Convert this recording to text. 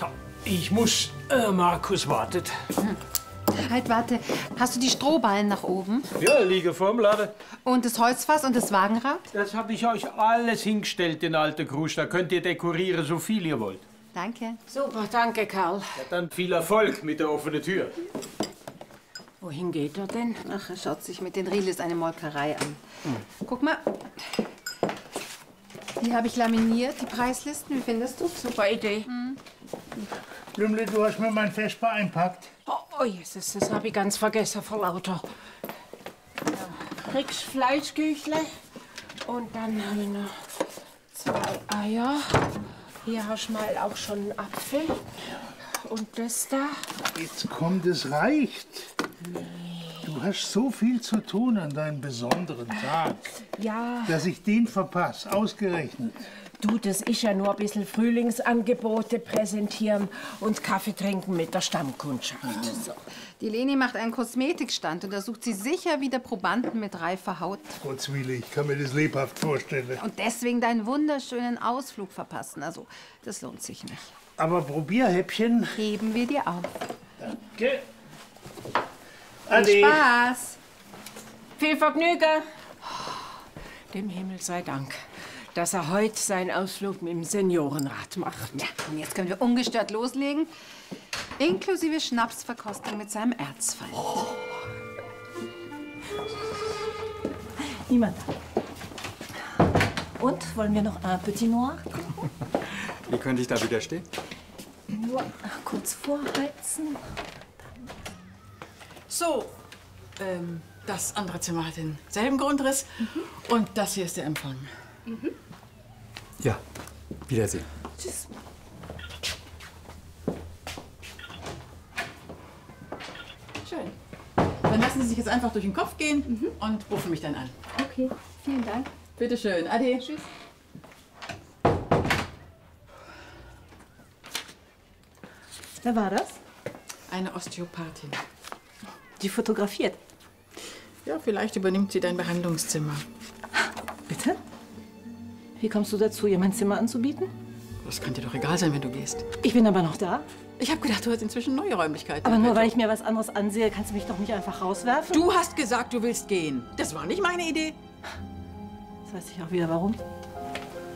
So, ich muss... Markus wartet. Halt, warte. Hast du die Strohballen nach oben? Ja, liege vorm Laden. Und das Holzfass und das Wagenrad? Das habe ich euch alles hingestellt, den alten Grusch. Da könnt ihr dekorieren, so viel ihr wollt. Danke. Super, danke, Karl. Ja, dann viel Erfolg mit der offenen Tür. Wohin geht er denn? Ach, er schaut sich mit den Riles eine Molkerei an. Guck mal. Die habe ich laminiert, die Preislisten. Wie findest du? Super Idee. Lümle, du hast mir mein Vesper einpackt. Oh Jesus, das habe ich ganz vergessen vor lauter. Ja, kriegst Fleischküchle und dann habe ich noch 2 Eier. Hier hast du mal auch schon einen Apfel. Und das da. Jetzt komm, das reicht. Du hast so viel zu tun an deinem besonderen Tag, Ja. dass ich den verpasse, ausgerechnet. Du, das ist ja nur ein bisschen Frühlingsangebote präsentieren und Kaffee trinken mit der Stammkundschaft. So. Die Leni macht einen Kosmetikstand und da sucht sie sicher wieder Probanden mit reifer Haut. Gotteswille, ich kann mir das lebhaft vorstellen. Und deswegen deinen wunderschönen Ausflug verpassen. Also, das lohnt sich nicht. Aber Probierhäppchen. Heben wir dir auf. Danke. Ade. Spaß! Viel Vergnügen! Dem Himmel sei Dank, dass er heute seinen Ausflug mit dem Seniorenrat macht. Ja, und jetzt können wir ungestört loslegen. Inklusive Schnapsverkostung mit seinem Erzfeind. Niemand da. Und, wollen wir noch ein Petit Noir? Wie könnte ich da widerstehen? Nur kurz vorheizen. So, das andere Zimmer hat denselben Grundriss und das hier ist der Empfang. Ja, Wiedersehen. Tschüss. Schön. Dann lassen Sie sich jetzt einfach durch den Kopf gehen und rufen mich dann an. Okay, vielen Dank. Bitte schön. Ade. Tschüss. Wer war das? Eine Osteopathin. Die fotografiert. Ja, vielleicht übernimmt sie dein Behandlungszimmer. Bitte? Wie kommst du dazu, ihr mein Zimmer anzubieten? Das kann dir doch egal sein, wenn du gehst. Ich bin aber noch da. Ich habe gedacht, du hast inzwischen neue Räumlichkeiten. Aber nur weil ich mir was anderes ansehe, kannst du mich doch nicht einfach rauswerfen? Du hast gesagt, du willst gehen. Das war nicht meine Idee. Jetzt weiß ich auch wieder warum.